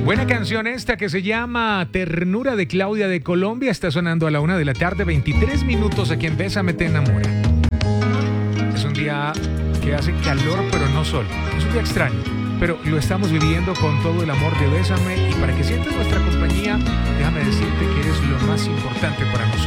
Buena canción esta que se llama Ternura de Claudia de Colombia. Está sonando a la 1 de la tarde, 23 minutos aquí en Bésame Te Enamora. Es un día que hace calor, pero no sol. Es un día extraño, pero lo estamos viviendo con todo el amor de Bésame. Y para que sientas nuestra compañía, déjame decirte que eres lo más importante para nosotros.